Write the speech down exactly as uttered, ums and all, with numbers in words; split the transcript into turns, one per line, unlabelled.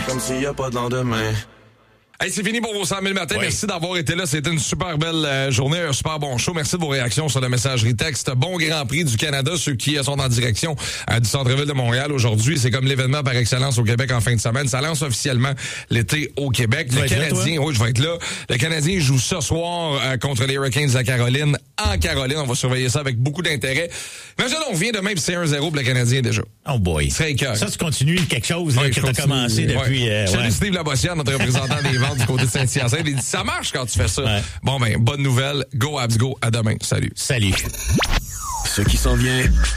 comme s'il y a pas de lendemain.
Hey, c'est fini pour vos cent mille matins.
Oui.
Merci d'avoir été là. C'était une super belle euh, journée, un super bon show. Merci de vos réactions sur la messagerie texte. Bon Grand Prix du Canada, ceux qui sont en direction euh, du centre-ville de Montréal aujourd'hui. C'est comme l'événement par excellence au Québec en fin de semaine. Ça lance officiellement l'été au Québec. Le Canadien, oui, je vais être là. Le Canadien joue ce soir euh, contre les Hurricanes de la Caroline en Caroline. On va surveiller ça avec beaucoup d'intérêt. Imagine, on revient demain puis c'est un zéro pour le Canadien déjà.
Oh boy.
C'est écœurant.
Ça, tu continues quelque chose là,
Oui,
que
je
t'as
continue.
commencé depuis...
Ouais.
Euh,
Salut
ouais.
Steve Labossière, notre représentant des ventes du côté de Saint-Hyacinthe. Il dit, ça marche quand tu fais ça.
Ouais.
Bon, ben, bonne nouvelle. Go Habs, go. À demain. Salut.
Salut.
Ce qui s'en vient